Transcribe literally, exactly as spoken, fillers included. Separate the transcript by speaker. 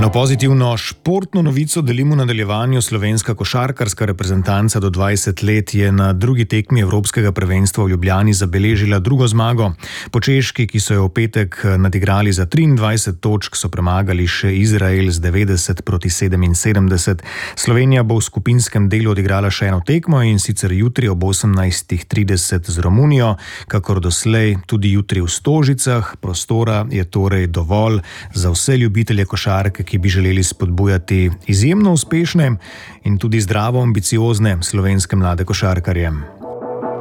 Speaker 1: Eno pozitivno športno novico delimo v nadaljevanju. Slovenska košarkarska reprezentanca do dvajset let je na drugi tekmi Evropskega prvenstva v Ljubljani zabeležila drugo zmago. Po Češki, ki so jo v petek nadigrali za triindvajset točk, so premagali še Izrael z devetdeset proti sedeminsedemdeset. Slovenija bo v skupinskem delu odigrala še eno tekmo, in sicer jutri ob osemnajstih trideset z Romunijo, kakor doslej tudi jutri v Stožicah. Prostora je torej dovolj za vse ljubitelje košarke, ki bi želeli spodbujati izjemno uspešne in tudi zdravo ambiciozne slovenske mlade košarkarje.